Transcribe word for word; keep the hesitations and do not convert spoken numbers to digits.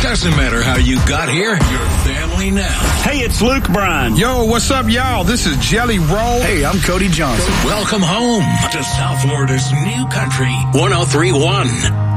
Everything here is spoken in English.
Doesn't matter how you got here, you're family now. Hey, it's Luke Bryan. Yo, what's up, y'all? This is Jelly Roll. Hey, I'm Cody Johnson. Welcome home to South Florida's new country, one oh three point one.